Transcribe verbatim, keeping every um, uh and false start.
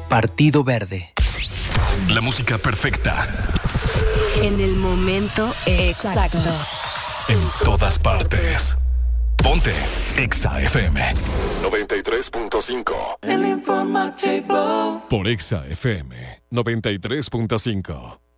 Partido Verde. La música perfecta. En el momento exacto. En todas partes. Ponte Exa F M noventa y tres punto cinco. El informativo. por Exa F M noventa y tres punto cinco.